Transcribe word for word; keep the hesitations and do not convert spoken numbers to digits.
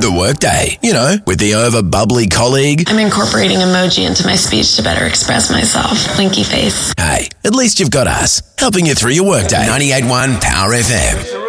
your workday. You know, with the over-bubbly colleague. I'm incorporating emoji into my speech to better express myself. Blinky face. Hey, at least you've got us, helping you through your workday. ninety-eight point one Power F M.